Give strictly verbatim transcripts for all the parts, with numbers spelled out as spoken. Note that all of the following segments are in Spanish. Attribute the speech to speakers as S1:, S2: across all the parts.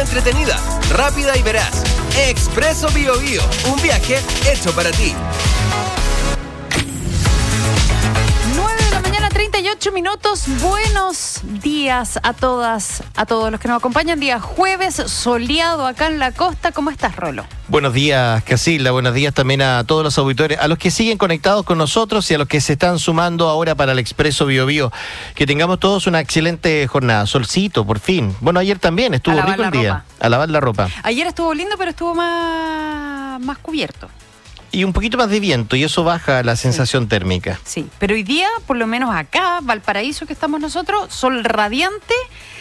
S1: entretenida, rápida y veraz. Expreso Biobío, un viaje hecho para ti.
S2: nueve de la mañana, treinta y ocho minutos. Buenos días a todas, a todos los que nos acompañan. Día jueves, soleado acá en la costa. ¿Cómo estás, Rolo?
S3: Buenos días, Casilda. Buenos días también a todos los auditores, a los que siguen conectados con nosotros y a los que se están sumando ahora para el Expreso Biobío. Que tengamos todos una excelente jornada. Solcito, por fin. Bueno, ayer también estuvo rico el día. A lavar la ropa.
S2: Ayer estuvo lindo, pero estuvo más, más cubierto.
S3: Y un poquito más de viento, y eso baja la sensación sí. térmica.
S2: Sí, pero hoy día, por lo menos acá, Valparaíso, que estamos nosotros, sol radiante.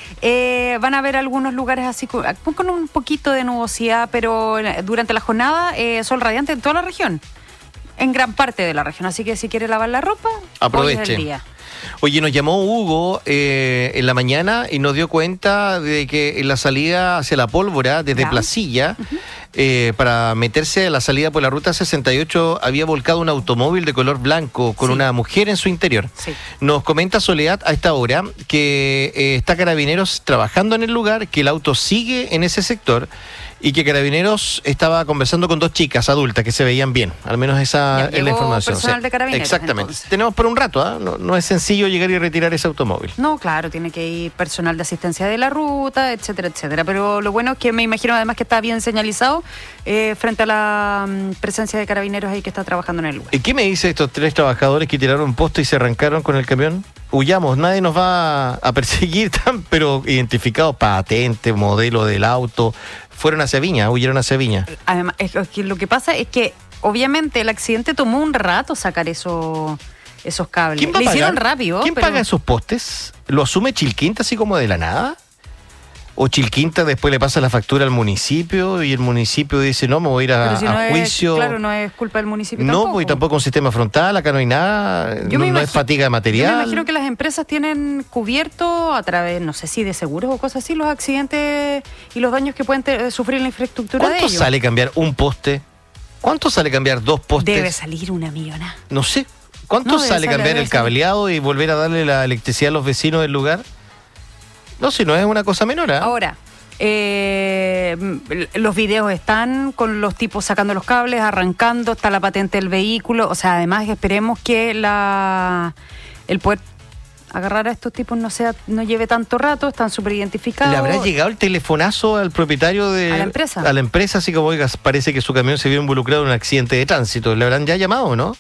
S2: Eh, van a haber algunos lugares así con, con un poquito de nubosidad, pero durante la jornada, eh, sol radiante en toda la región. En gran parte de la región. Así que si quiere lavar la ropa,
S3: aproveche.
S2: Hoy es el día.
S3: Oye, nos llamó Hugo eh, en la mañana y nos dio cuenta de que en la salida hacia la Pólvora, desde ¿Ya? Placilla, uh-huh. eh, para meterse a la salida por la ruta sesenta y ocho, había volcado un automóvil de color blanco con sí. una mujer en su interior. Sí. Nos comenta Soledad a esta hora que eh, está Carabineros trabajando en el lugar, que el auto sigue en ese sector y que Carabineros estaba conversando con dos chicas adultas que se veían bien. Al menos esa es la información.
S2: Personal de Carabineros,
S3: exactamente.
S2: Entonces.
S3: Tenemos por un rato, ¿eh? no, no es sencillo llegar y retirar ese automóvil.
S2: No, claro, tiene que ir personal de asistencia de la ruta, etcétera, etcétera. Pero lo bueno es que me imagino además que está bien señalizado eh, frente a la um, presencia de Carabineros ahí que está trabajando en el lugar.
S3: ¿Y qué me dice estos tres trabajadores que tiraron un poste y se arrancaron con el camión? Huyamos, nadie nos va a perseguir, pero identificados, patente, modelo del auto, fueron hacia Viña, huyeron hacia Viña.
S2: Además, es que lo que pasa es que obviamente el accidente tomó un rato sacar eso, esos cables.
S3: ¿Quién va a
S2: Le
S3: pagar?
S2: hicieron rápido.
S3: ¿Quién
S2: pero...
S3: paga esos postes? ¿Lo asume Chilquinta así como de la nada? ¿O Chilquinta después le pasa la factura al municipio y el municipio dice, no, me voy a ir a,
S2: si
S3: a
S2: no
S3: juicio?
S2: Es, claro, no es culpa del municipio
S3: no,
S2: tampoco.
S3: No, porque tampoco un sistema frontal, acá no hay nada,
S2: yo
S3: no,
S2: me imagino,
S3: no es fatiga de material.
S2: Yo me imagino que las empresas tienen cubierto a través, no sé si de seguros o cosas así, los accidentes y los daños que pueden te, sufrir la infraestructura de ellos.
S3: ¿Cuánto sale cambiar un poste? ¿Cuánto sale cambiar dos postes?
S2: Debe salir una millonada.
S3: No sé. ¿Cuánto no, sale cambiar el cableado salir. y volver a darle la electricidad a los vecinos del lugar? No, si no es una cosa menor, ¿eh?
S2: Ahora... Eh, los videos están con los tipos sacando los cables, arrancando, está la patente del vehículo, o sea, además esperemos que la el poder agarrar a estos tipos no sea no lleve tanto rato, están súper identificados.
S3: ¿Le habrá llegado el telefonazo al propietario de...
S2: a la empresa?
S3: A la empresa, así como, oiga, parece que su camión se vio involucrado en un accidente de tránsito. ¿Le habrán ya llamado, no?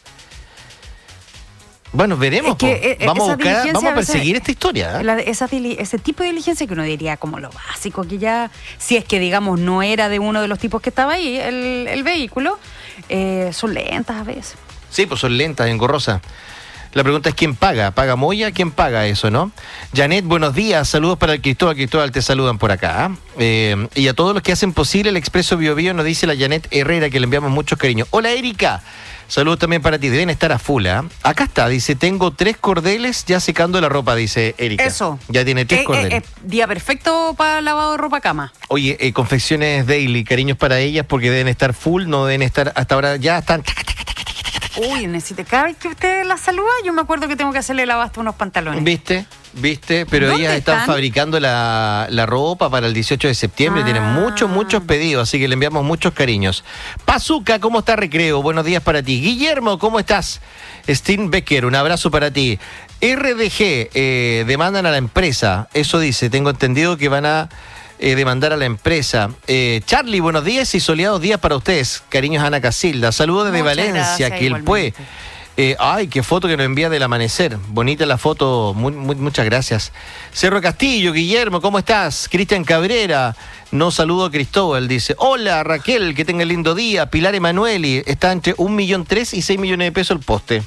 S3: Bueno, veremos. Es que, eh, vamos a buscar, vamos a perseguir a veces, esta historia. ¿eh?
S2: La, esa, ese tipo de diligencia que uno diría como lo básico, que ya, si es que digamos no era de uno de los tipos que estaba ahí, el, el vehículo, eh, son lentas a veces.
S3: Sí, pues son lentas, engorrosas. La pregunta es quién paga. ¿Paga Moya? ¿Quién paga eso, no? Janet, buenos días. Saludos para el Cristóbal. Cristóbal, te saludan por acá. Eh, y a todos los que hacen posible el Expreso Biobío, nos dice la Janet Herrera, que le enviamos muchos cariños. Hola, Erika. Saludos también para ti. Deben estar a full, ¿eh? Acá está, dice, tengo tres cordeles ya secando la ropa, dice Erika.
S2: Eso.
S3: Ya tiene tres
S2: eh,
S3: cordeles.
S2: Eh, eh, día perfecto para lavado de ropa cama.
S3: Oye, eh, confecciones daily, cariños para ellas, porque deben estar full, no deben estar, hasta ahora ya están...
S2: Uy, necesito, cada vez que usted la saluda, yo me acuerdo que tengo que hacerle el abasto a unos pantalones.
S3: ¿Viste? ¿Viste? Pero ellas están, están fabricando la, la ropa para el dieciocho de septiembre. Ah. Tienen muchos, muchos pedidos, así que le enviamos muchos cariños. Pazuca, ¿cómo está Recreo? Buenos días para ti. Guillermo, ¿cómo estás? Steen Becker, un abrazo para ti. R D G, eh, demandan a la empresa. Eso dice, tengo entendido que van a... Eh, demandar a la empresa. Eh, Charlie, buenos días y soleados días para ustedes. Cariños, Ana Casilda. Saludos desde
S2: Muchas
S3: Valencia,
S2: gracias,
S3: Quilpué. Eh, ay, qué foto que nos envía del amanecer. Bonita la foto, muy, muy, muchas gracias. Cerro Castillo, Guillermo, ¿cómo estás? Cristian Cabrera, no saludo a Cristóbal, dice. Hola, Raquel, que tenga lindo día. Pilar Emanueli, está entre un millón tres y seis millones de pesos el poste.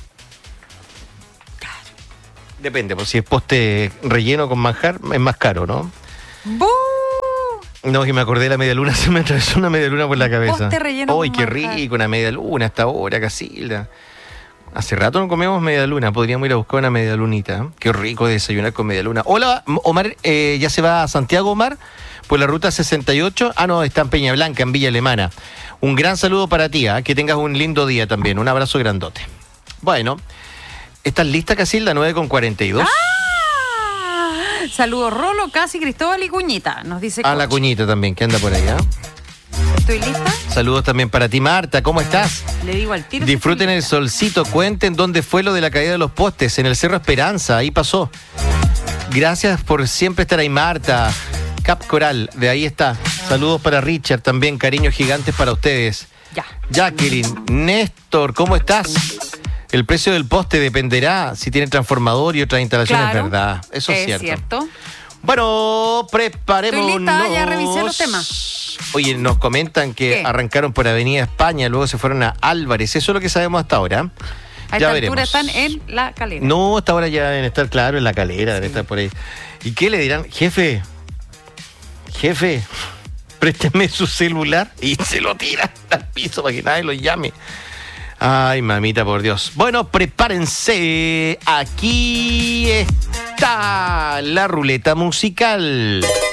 S3: Depende, pues si es poste relleno con manjar, es más caro, ¿no?
S2: ¡Bú!
S3: No, que me acordé de la media luna, se me atravesó una media luna por la cabeza.
S2: Poste relleno
S3: ¡Ay,
S2: con
S3: qué
S2: manjar!
S3: rico, una media luna hasta ahora, Casilda! Hace rato no comemos media luna, podríamos ir a buscar una media lunita. ¿eh? Qué rico desayunar con media luna. Hola, Omar, eh, ¿ya se va a Santiago, Omar? Por la ruta sesenta y ocho. Ah, no, está en Peña Blanca, en Villa Alemana. Un gran saludo para ti, ¿eh? Que tengas un lindo día también. Un abrazo grandote. Bueno, ¿estás lista, Casilda? nueve con cuarenta y dos.
S2: ¡Ah! Saludos Rolo, Casi, Cristóbal y Cuñita, nos dice.
S3: A la Cuñita también, que anda por allá.
S2: ¿Estoy lista?
S3: Saludos también para ti, Marta. ¿Cómo estás?
S2: Le digo al tiro.
S3: Disfruten el solcito. Cuenten dónde fue lo de la caída de los postes. En el Cerro Esperanza. Ahí pasó. Gracias por siempre estar ahí, Marta. Cap Coral, de ahí está. Saludos para Richard también. Cariños gigantes para ustedes.
S2: Ya.
S3: Jacqueline, Néstor, ¿cómo estás? El precio del poste dependerá si tiene transformador y otras instalaciones,
S2: Claro,
S3: ¿verdad? Eso es,
S2: es
S3: cierto.
S2: cierto.
S3: Bueno, preparémonos.
S2: Estoy lista, ya revisé los temas.
S3: Oye, nos comentan que
S2: ¿Qué?
S3: arrancaron por Avenida España, luego se fueron a Álvarez. Eso es lo que sabemos hasta ahora.
S2: A
S3: Ya
S2: esta
S3: veremos.
S2: altura están en La Calera.
S3: No, hasta ahora ya deben estar, claro, en La Calera, deben
S2: Sí.
S3: estar por ahí. ¿Y qué le dirán? Jefe, jefe, présteme su celular, y se lo tira al piso para que nadie lo llame. Ay, mamita, por Dios. Bueno, prepárense. Aquí está la ruleta musical.